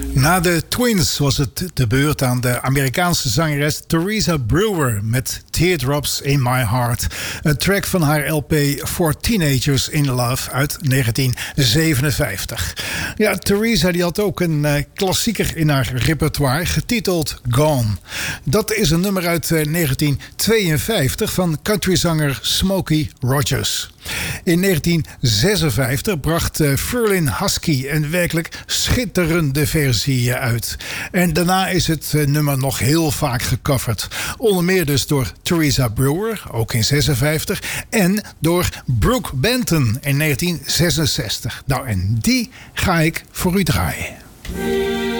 Na de Twins was het de beurt aan de Amerikaanse zangeres Teresa Brewer met Teardrops in My Heart. Een track van haar LP For Teenagers in Love uit 1957. Ja, Teresa die had ook een klassieker in haar repertoire getiteld Gone. Dat is een nummer uit 1952 van countryzanger Smokey Rogers. In 1956 bracht Ferlin Husky een werkelijk schitterende versie uit. En daarna is het nummer nog heel vaak gecoverd. Onder meer dus door Teresa Brewer, ook in 56. En door Brooke Benton in 1966. Nou, en die ga ik voor u draaien.